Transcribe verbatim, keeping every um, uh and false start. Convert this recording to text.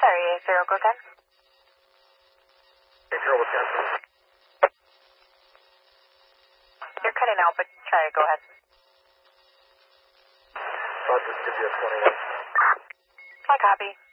Sorry, zero go ten. Zero go ten. You're cutting out, but try it. Go ahead. Roger, give you a twenty-one. I copy.